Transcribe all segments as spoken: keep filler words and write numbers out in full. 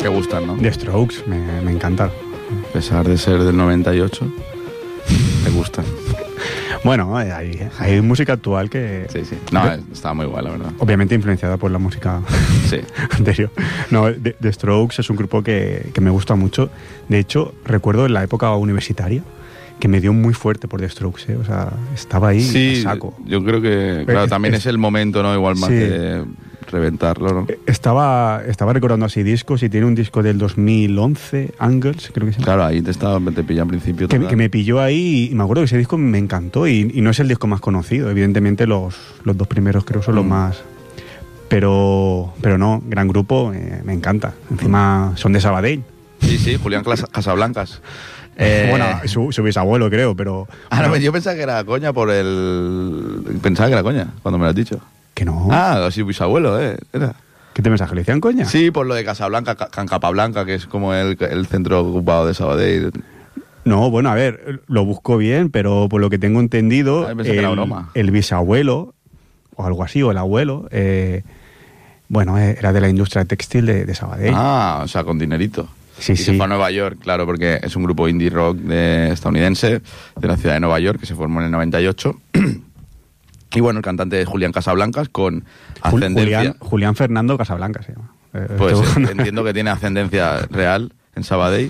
Te gustan, ¿no? The Strokes, me, me encanta. A pesar de ser del noventa y ocho, te gustan. Bueno, hay, hay música actual que... Sí, sí. No, está muy guay, la verdad. Obviamente influenciada por la música sí. anterior. No, The, The Strokes es un grupo que, que me gusta mucho. De hecho, recuerdo en la época universitaria que me dio muy fuerte por The Strokes, ¿eh? O sea, estaba ahí sí, a saco. Yo creo que, claro, también es, es el momento, ¿no? Igual más sí. de reventarlo, ¿no? Estaba, estaba recordando así discos y tiene un disco del dos mil once, Angles, creo que se llama. Claro, ahí te, estaba, te pilló al principio. Que, que me pilló ahí y me acuerdo que ese disco me encantó y, y no es el disco más conocido. Evidentemente los, los dos primeros creo son mm. los más... Pero, pero no, gran grupo, eh, me encanta. Encima mm. son de Sabadell. Sí, sí, Julián Casablancas. Eh... Bueno, su, su bisabuelo creo, pero... Ah, no, yo pensaba que era coña por el... Pensaba que era coña, cuando me lo has dicho. Que no. Ah, su bisabuelo, ¿eh? Era. ¿Qué te mensaje? ¿Le decían coña? Sí, por lo de Casablanca, Can Capablanca, que es como el, el centro ocupado de Sabadell. No, bueno, a ver, lo busco bien, pero por lo que tengo entendido... Ah, pensé el, que era broma. El bisabuelo, o algo así, o el abuelo, eh, bueno, era de la industria textil de, de Sabadell. Ah, o sea, con dinerito. Sí, y sí. se fue a Nueva York, claro, porque es un grupo indie rock de, estadounidense de la ciudad de Nueva York que se formó en el noventa y ocho. Y bueno, el cantante es Julián Casablancas con ascendencia... Julián, Julián Fernando Casablanca se llama. Eh, pues eh, entiendo que tiene ascendencia real en Sabadell.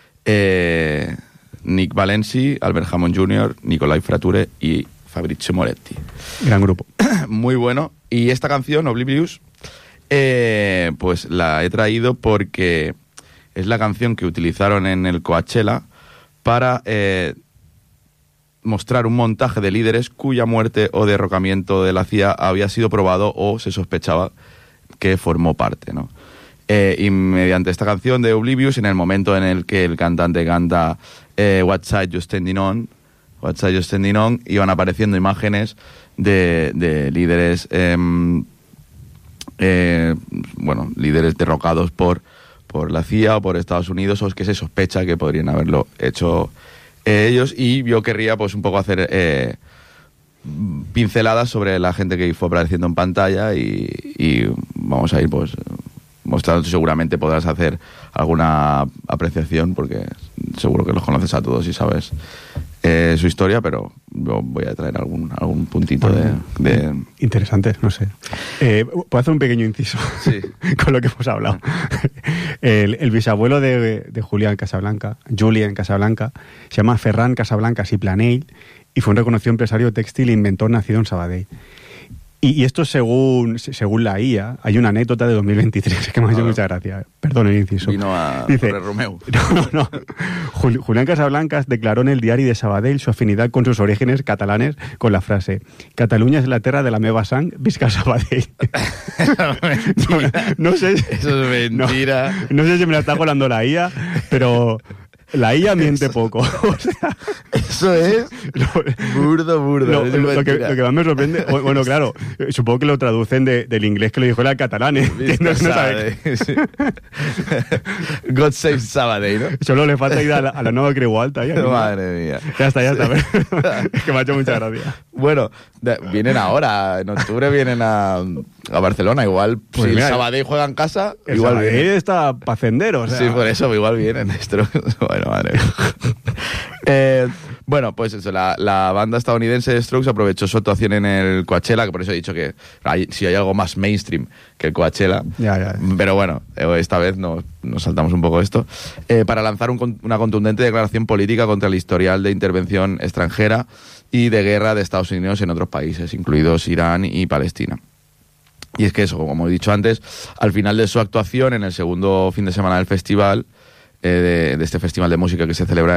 Eh, Nick Valenci, Albert Hammond junior, Nicolai Frature y Fabrizio Moretti. Gran grupo. Muy bueno. Y esta canción, Oblivious, eh, pues la he traído porque... es la canción que utilizaron en el Coachella para eh, mostrar un montaje de líderes cuya muerte o derrocamiento de la C I A había sido probado o se sospechaba que formó parte, ¿no? Eh, y mediante esta canción de Oblivious, en el momento en el que el cantante canta eh, What Side You Standing On, What Side You Standing On, iban apareciendo imágenes de, de líderes, eh, eh, bueno, líderes derrocados por... por la C I A o por Estados Unidos, o que se sospecha que podrían haberlo hecho eh, ellos, y yo querría pues un poco hacer eh, pinceladas sobre la gente que fue apareciendo en pantalla y, y vamos a ir pues mostrando, seguramente podrás hacer alguna apreciación porque seguro que los conoces a todos y sabes eh, su historia, pero yo voy a traer algún, algún puntito bueno, de, de... Interesante, no sé. Eh, ¿Puedo hacer un pequeño inciso? Sí. Con lo que hemos hablado. El, el bisabuelo de, de Julián Casablanca, Julián Casablanca, se llama Ferran Casablancas y Planell y fue un reconocido empresario textil e inventor nacido en Sabadell. Y, y esto según según la I A, hay una anécdota de dos mil veintitrés que me ha hecho mucha gracia. Perdón el inciso. Vino a Dice, Romeu. No, no, no. Julián Casablancas declaró en el diario de Sabadell su afinidad con sus orígenes catalanes con la frase: Cataluña es la tierra de la meva sang, visca Sabadell. no, no sé. Eso es mentira. No, no sé si me la está colando la I A, pero... La I A miente eso, poco. O sea, eso es burdo, burdo. Lo, lo, lo, que, lo que más me sorprende, bueno, claro, supongo que lo traducen de, del inglés que lo dijo el catalán. ¿eh? No, no sabe. Sí. God save Sabadell, ¿no? Solo le falta ir a la, a la nueva Creu Alta. ¿eh? Madre mía. Ya está, ya está. Es que me ha hecho mucha gracia. Bueno, de, vienen ahora, en octubre vienen a, a Barcelona. Igual, pues si mira, el Sabadell juega en casa, el igual Sabadell viene. está para ascender, o sea. Sí, por eso igual vienen estos. Bueno, madre. eh, bueno, pues eso, la, la banda estadounidense de Strokes aprovechó su actuación en el Coachella, que por eso he dicho que hay, si hay algo más mainstream que el Coachella. Ya, ya. Pero bueno, esta vez nos, nos saltamos un poco esto. Eh, para lanzar un, una contundente declaración política contra el historial de intervención extranjera y de guerra de Estados Unidos en otros países, incluidos Irán y Palestina. Y es que eso, como he dicho antes, al final de su actuación, en el segundo fin de semana del festival, Eh, de, de este festival de música que se celebra